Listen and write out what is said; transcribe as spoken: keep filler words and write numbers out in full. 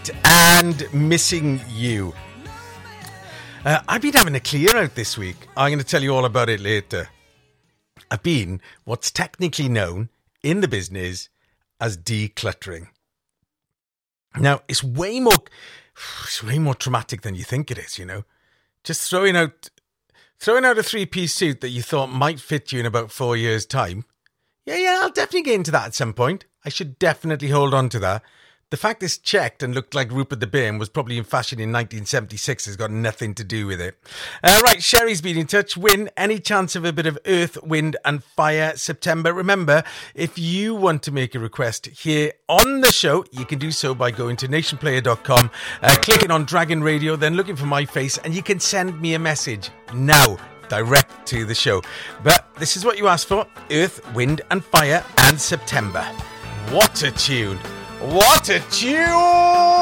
Right, and Missing You. Uh, I've been having a clear out this week. I'm going to tell you all about it later. I've been what's technically known in the business as decluttering. Now, it's way more, it's way more traumatic than you think it is, you know. Just throwing out, throwing out a three-piece suit that you thought might fit you in about four years' time. Yeah, yeah, I'll definitely get into that at some point. I should definitely hold on to that. The fact it's checked and looked like Rupert the Bear and was probably in fashion in nineteen seventy-six has got nothing to do with it. Uh, right, Sherry's been in touch. Win, any chance of a bit of Earth, Wind and Fire September? Remember, if you want to make a request here on the show, you can do so by going to nation player dot com, uh, clicking on Dragon Radio, then looking for my face, and you can send me a message now, direct to the show. But this is what you asked for: Earth, Wind and Fire and September. What a tune! What a tune!